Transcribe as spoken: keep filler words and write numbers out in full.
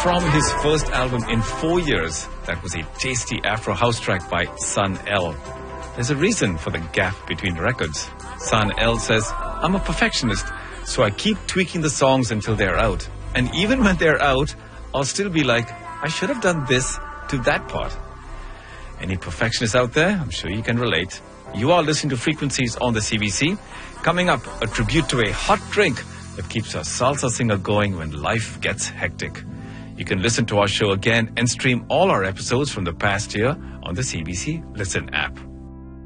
From his first album in four years, that was a tasty Afro house track by Sun L. There's a reason for the gap between records. Sun L says, I'm a perfectionist, so I keep tweaking the songs until they're out. And even when they're out, I'll still be like, I should have done this to that part. Any perfectionists out there? I'm sure you can relate. You are listening to Frequencies on the C B C. Coming up, a tribute to a hot drink that keeps a salsa singer going when life gets hectic. You can listen to our show again and stream all our episodes from the past year on the C B C Listen app.